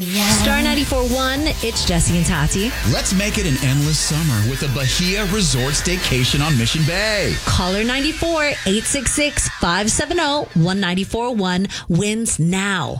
Star 94.1, it's Jesse and Tati. Let's make it an endless summer with a Bahia Resort staycation on Mission Bay. Caller 94 866 570 1941 wins now.